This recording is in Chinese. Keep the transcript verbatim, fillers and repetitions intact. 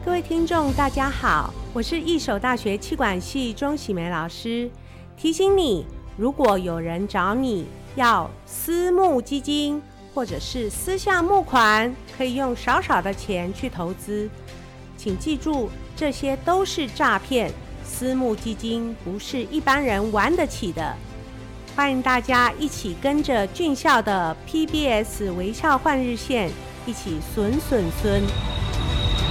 各位听众大家好，我是义守大学企管系钟喜梅老师。提醒你，如果有人找你要私募基金或者是私项募款，可以用少少的钱去投资，请记住，这些都是诈骗。私募基金不是一般人玩得起的。欢迎大家一起跟着俊孝的 P B S 微笑换日线一起损损孙。